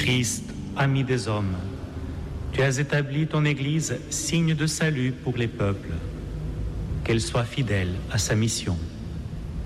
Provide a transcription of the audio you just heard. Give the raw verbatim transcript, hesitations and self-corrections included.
Christ, ami des hommes, tu as établi ton Église signe de salut pour les peuples. Qu'elle soit fidèle à sa mission.